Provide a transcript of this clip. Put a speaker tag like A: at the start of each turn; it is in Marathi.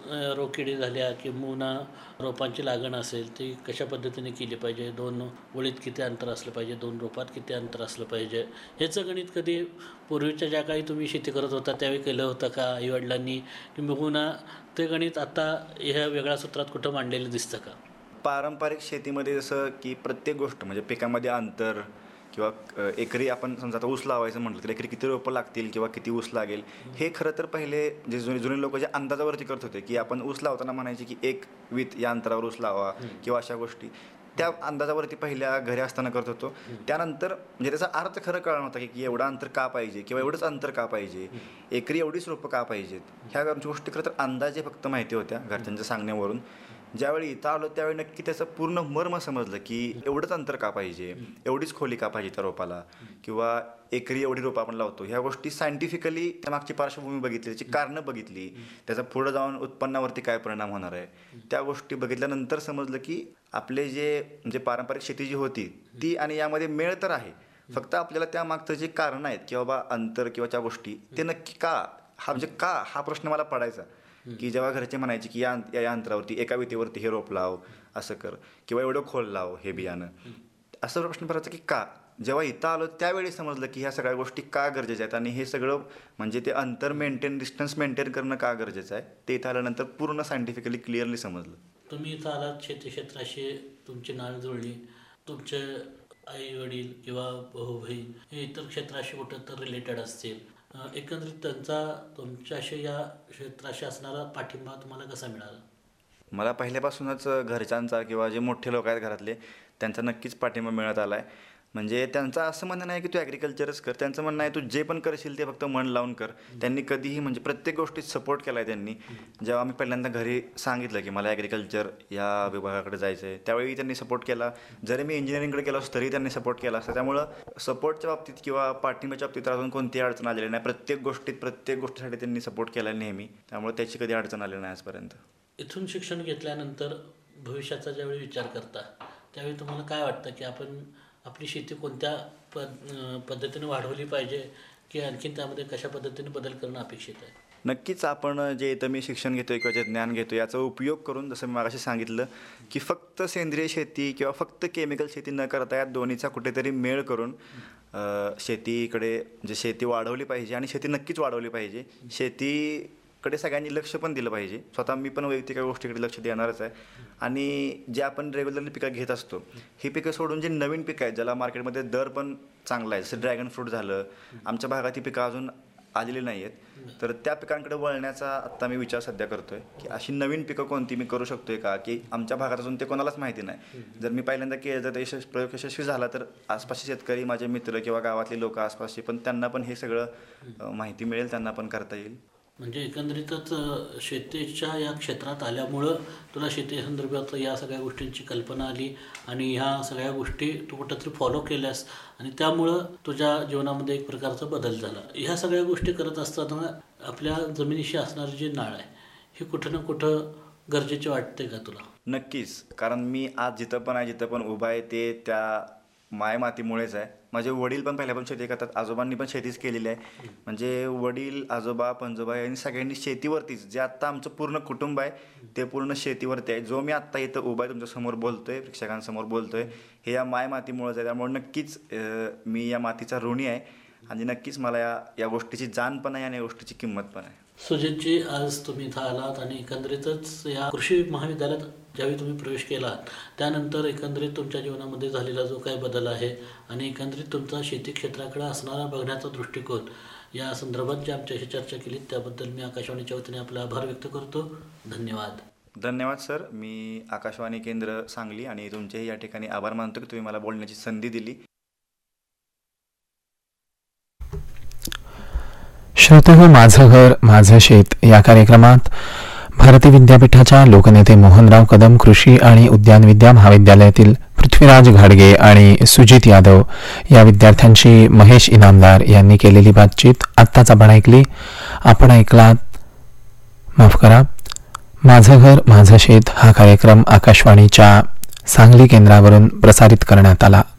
A: रोकिडी झाल्या किंवा रोपांची लागण असेल ती कशा पद्धतीने केली पाहिजे, 2 ओळीत किती अंतर असलं पाहिजे, 2 रोपात किती अंतर असलं पाहिजे, ह्याचं गणित कधी पूर्वीच्या ज्या काही तुम्ही शेती करत होता त्यावेळी केलं होतं का आईवडिलांनी, किंवा ते गणित आता ह्या वेगळ्या सूत्रात कुठं मांडलेलं दिसतं का?
B: पारंपरिक शेतीमध्ये जसं की प्रत्येक गोष्ट म्हणजे पिकामध्ये अंतर किंवा एकरी आपण समजा आता ऊस लावायचं म्हटलं तर एकरी किती रोपं लागतील किंवा किती ऊस लागेल, हे खरं तर पहिले जे जुने लोक जे अंदाजावरती करत होते की आपण ऊस लावताना म्हणायचे की 1 वीत या अंतरावर ऊस लावा किंवा अशा गोष्टी त्या अंदाजावरती पहिल्या घरी असताना करत होतो. त्यानंतर म्हणजे त्याचा अर्थ खरं कळला नव्हता की एवढं अंतर का पाहिजे किंवा एवढंच अंतर का पाहिजे, एकरी एवढीच रोपं का पाहिजेत, ह्या गोष्टी खरं तर अंदाजे फक्त माहिती होत्या घरच्यांच्या सांगण्यावरून. ज्यावेळी इथं आलो त्यावेळी नक्की त्याचं पूर्ण मर्म समजलं की एवढंच अंतर का पाहिजे, एवढीच खोली का पाहिजे त्या रोपाला, किंवा एकरी एवढी रोपं आपण लावतो, ह्या गोष्टी सायंटिफिकली त्या मागची पार्श्वभूमी बघितली, त्याची कारणं बघितली, त्याचा पुढं जाऊन उत्पन्नावरती काय परिणाम होणार आहे, त्या गोष्टी बघितल्यानंतर समजलं की आपले जे पारंपरिक शेती जी होती ती आणि यामध्ये मेळ तर आहे, फक्त आपल्याला त्या मागचं जे कारण आहेत की बाबा अंतर किंवा त्या गोष्टी ते नक्की का हा प्रश्न मला पडायचा की जेव्हा घरचे म्हणायचे की या अंतरावरती एका वितीवरती हे रोप लाव, असं कर, किंवा एवढं खोल लाव हे बियाणं, असं प्रश्न पडायचा की का. जेव्हा इथं आलो त्यावेळी समजलं की ह्या सगळ्या गोष्टी का गरजेच्या आहेत आणि हे सगळं म्हणजे ते अंतर डिस्टन्स मेंटेन करणं का गरजेचं आहे ते इथं आल्यानंतर पूर्ण सायंटिफिकली क्लिअरली समजलं.
A: तुम्ही इथं आलात, शेती क्षेत्राशी तुमची नाळ जुळली, तुमचे आई वडील किंवा भाऊ बहीण हे इतर क्षेत्राशी कुठं तर रिलेटेड असतील, एकंदरीत त्यांचा तुमच्याशी या क्षेत्राशी असणारा पाठिंबा तुम्हाला कसा मिळाला?
B: मला पहिल्यापासूनच घरच्यांचा किंवा जे मोठे लोक आहेत घरातले त्यांचा नक्कीच पाठिंबा मिळत आला आहे. म्हणजे त्यांचं असं म्हणणं नाही की तू ॲग्रिकल्चरच कर, त्यांचं म्हणणं आहे तू जे पण करशील ते फक्त मन लावून कर. त्यांनी कधीही म्हणजे प्रत्येक गोष्टीत सपोर्ट केला आहे त्यांनी. जेव्हा मी पहिल्यांदा घरी सांगितलं की मला ॲग्रिकल्चर या विभागाकडे जायचं आहे त्यावेळी त्यांनी सपोर्ट केला. जरी मी इंजिनिअरिंगकडे गेलो असतो तरी त्यांनी सपोर्ट केला असतं. त्यामुळं सपोर्टच्या बाबतीत किंवा पाठिंब्याच्या बाबतीत अजून कोणतीही अडचण आलेली नाही. प्रत्येक गोष्टीसाठी त्यांनी सपोर्ट केला नेहमी, त्यामुळे त्याची कधी अडचण आली नाही आजपर्यंत.
A: इथून शिक्षण घेतल्यानंतर भविष्याचा ज्यावेळी विचार करता त्यावेळी तुम्हाला काय वाटतं की आपण आपली शेती कोणत्या पद्धतीने वाढवली पाहिजे, की आणखीन त्यामध्ये कशा पद्धतीने बदल करणं अपेक्षित आहे?
B: नक्कीच आपण जे इथं मी शिक्षण घेतो किंवा जे ज्ञान घेतो याचा उपयोग करून, जसं मी मागाशी सांगितलं की फक्त सेंद्रिय शेती किंवा फक्त केमिकल शेती न करता या दोन्हीचा कुठेतरी मेळ करून शेतीकडे म्हणजे शेती वाढवली पाहिजे आणि शेती नक्कीच वाढवली पाहिजे. शेतीकडे सगळ्यांनी लक्ष पण दिलं पाहिजे. स्वतः मी पण वैयक्तिक गोष्टीकडे लक्ष देणारच आहे. आणि जे आपण रेग्युलरली पिकं घेत असतो ही पिकं सोडून जे नवीन पिकं आहेत ज्याला मार्केटमध्ये दर पण चांगला आहे, जसं ड्रॅगन फ्रूट झालं, आमच्या भागात ही पिकं अजून आलेली नाही आहेत, तर त्या पिकांकडे वळण्याचा आत्ता मी विचार सध्या करतो आहे की अशी नवीन पिकं कोणती मी करू शकतो आहे का, की आमच्या भागात अजून ते कोणालाच माहिती नाही. जर मी पहिल्यांदा केलं तर प्रयोग यशस्वी झाला तर आसपासचे शेतकरी, माझे मित्र किंवा गावातले लोक आसपासचे पण त्यांना पण हे सगळं माहिती मिळेल, त्यांना पण करता येईल.
A: म्हणजे एकंदरीतच शेतीच्या या क्षेत्रात आल्यामुळं तुला शेती संदर्भात या सगळ्या गोष्टींची कल्पना आली आणि ह्या सगळ्या गोष्टी तू कुठंतरी फॉलो केल्यास आणि त्यामुळं तुझ्या जीवनामध्ये एक प्रकारचा बदल झाला. ह्या सगळ्या गोष्टी करत असताना आपल्या जमिनीशी असणारी जी नाळ आहे ही कुठं ना कुठं गरजेची वाटते का तुला?
B: नक्कीच, कारण मी आज जिथं पण उभा आहे ते त्या मायमातीमुळेच आहे. माझे वडील पण पहिल्यापासून शेती करतात, आजोबांनी पण शेतीच केलेली आहे. म्हणजे वडील, आजोबा, पणजोबा यांनी सगळ्यांनी शेतीवरतीच, जे आत्ता आमचं पूर्ण कुटुंब आहे ते पूर्ण शेतीवरती आहे. जो मी आत्ता इथं उभा आहे तुमच्यासमोर बोलतोय, प्रेक्षकांसमोर बोलतोय, हे या मातीमुळेच आहे. त्यामुळे नक्कीच मी या मातीचा ऋणी आहे आणि नक्कीच मला या गोष्टीची जाण पण आहे आणि या गोष्टीची किंमत पण आहे.
A: सुजितजी, आज तुम्ही इथं आलात आणि एकंदरीतच या कृषी महाविद्यालयात ज्यावेळी तुम्ही प्रवेश केला त्यानंतर एकंदरीत तुमच्या जीवनामध्ये झालेला जो काही बदल आहे आणि एकंदरीत तुमचा शेती क्षेत्राकडे असणारा बघण्याचा दृष्टिकोन या संदर्भात जी आमच्याशी चर्चा केली त्याबद्दल मी आकाशवाणीच्या वतीने आपला आभार व्यक्त करतो. धन्यवाद.
B: धन्यवाद सर. मी आकाशवाणी केंद्र सांगली आणि तुमचेही या ठिकाणी आभार मानतो की तुम्ही मला बोलण्याची संधी दिली.
C: श्रोते हो, माझं घर माझं शेत या कार्यक्रमात भारती विद्यापीठाच्या लोकनेते मोहनराव कदम कृषी आणि उद्यानविद्या महाविद्यालयातील पृथ्वीराज घाडगे आणि सुजित यादव या विद्यार्थ्यांशी महेश इनामदार यांनी केलेली बातचीत आत्ताच आपण ऐकलात. माफ करा, माझं घर माझं शेत हा कार्यक्रम आकाशवाणीच्या सांगली केंद्रावरून प्रसारित करण्यात आला.